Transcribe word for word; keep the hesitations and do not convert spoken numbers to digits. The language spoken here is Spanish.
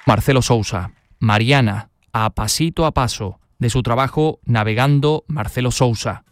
Marcelo Sousa. Mariana, a pasito a paso, de su trabajo Navegando Marcelo Sousa.